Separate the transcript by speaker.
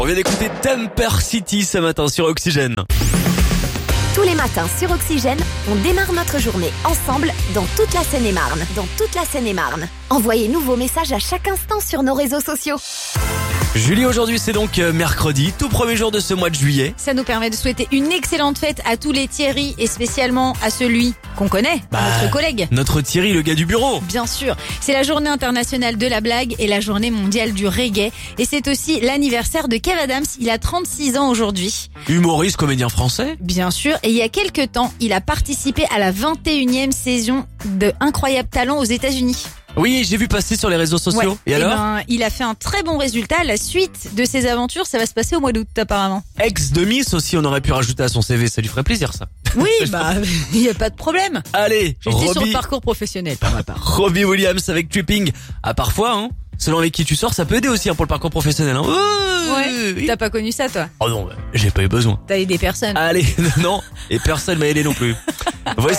Speaker 1: On vient d'écouter Temper City ce matin sur Oxygène.
Speaker 2: Tous les matins sur Oxygène, on démarre notre journée ensemble dans toute la Seine-et-Marne. Envoyez-nous vos messages à chaque instant sur nos réseaux sociaux.
Speaker 1: Julie, aujourd'hui c'est donc mercredi, tout premier jour de ce mois de juillet.
Speaker 3: Ça nous permet de souhaiter une excellente fête à tous les Thierry et spécialement à celui qu'on connaît, notre collègue.
Speaker 1: Notre Thierry, le gars du bureau.
Speaker 3: Bien sûr, c'est la journée internationale de la blague et la journée mondiale du reggae. Et c'est aussi l'anniversaire de Kev Adams, il a 36 ans aujourd'hui.
Speaker 1: Humoriste, comédien français.
Speaker 3: Bien sûr, et il y a quelques temps, il a participé à la 21e saison de Incroyable Talent aux États-Unis.
Speaker 1: Oui, j'ai vu passer sur les réseaux sociaux.
Speaker 3: Ouais.
Speaker 1: Et alors
Speaker 3: il a fait un très bon résultat. La suite de ses aventures, ça va se passer au mois d'août apparemment.
Speaker 1: Ex de Miss aussi, on aurait pu rajouter à son CV, ça lui ferait plaisir ça.
Speaker 3: Oui, il n'y a pas de problème.
Speaker 1: Allez,
Speaker 3: J'étais sur le parcours professionnel pour ma part.
Speaker 1: Robbie Williams avec Tripping. Ah parfois, hein, selon avec qui tu sors, ça peut aider aussi pour le parcours professionnel. Hein.
Speaker 3: Ouais, t'as pas connu ça toi?
Speaker 1: Oh non, j'ai pas eu besoin.
Speaker 3: T'as aidé personne.
Speaker 1: Allez, non, et personne m'a aidé non plus. Voici